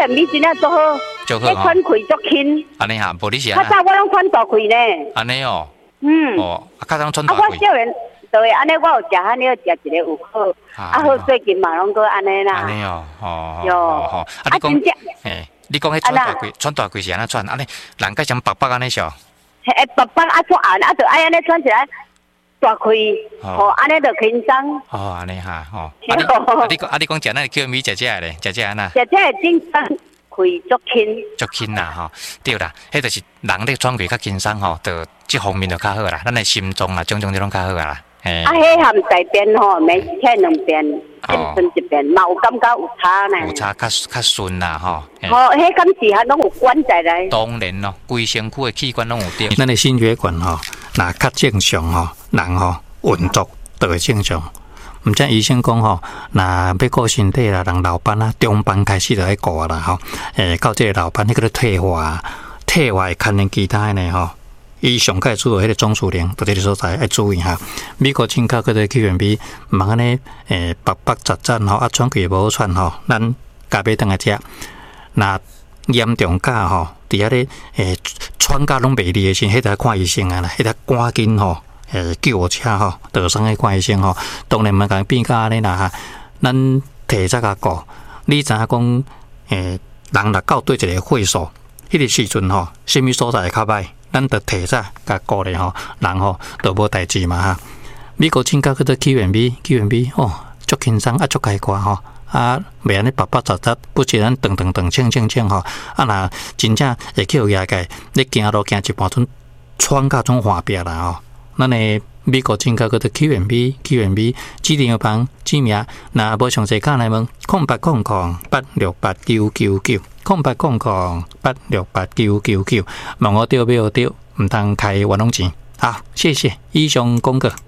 QMB 真正做好， 就好迄款开足轻。 安尼哈，无你是较早我拢穿大开呢。 安尼哦。 哦， 较早穿大开。我少年对，安尼我有食安尼，食一个有好，好最近嘛拢个安尼啦。 安尼哦， 哟， 你讲，你讲迄穿大开是安怎穿？安尼人家像白白安尼笑。 白白穿暗，就爱安尼穿起来。大开，安尼就轻松。 安尼哈，你讲食那 QMB 食咧，食安那？ 食轻松，开足轻。 足轻啦，对啦，迄就是人咧喘气较轻松就这方面就较好啦，咱的心脏啊，种这拢较好啦。 迄含大便每天两遍，分一遍，嘛有感觉有差呢。 有差较顺啦， 迄敢是还拢有管在内。 当然咯，规身躯的器官拢有对。 咱的心血管若较正常人运作就会正常。毋则医生讲若要顾身体啦，人老班啊，中班开始就爱顾啊啦到这个老班，迄个退化会牵连其他呢伊上届主要迄个总数量，在这个所在要注意哈。美国进口嗰个 QMB， 毋安尼白白杂杂喘气无好喘咱加买当来食。若严重假伫遐咧喘甲拢袂利的时，迄得看医生啊啦，迄得赶紧救车就送去看医生当然毋讲变甲安尼啦咱提早甲顾，你知影讲人若到对一个会所，迄个时阵什么所在会较歹？咱得提早甲顾咧人就无代志嘛美国进口迄个 QMB 足轻松足开挂袂安尼白白杂杂，不是咱长清若真正会去有压界，你行路行一半钟，喘甲总滑壁啦咱的美国进口嗰个 QMB 指定药房指名，若无详细讲来问0800868999 0800868999，问我对不对，毋通开冤枉钱。好，谢谢以上公告。